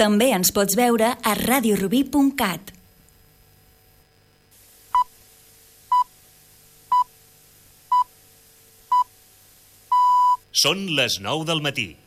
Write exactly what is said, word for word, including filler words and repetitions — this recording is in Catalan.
També ens pots veure a radio rubí punt cat. Són les nou del matí.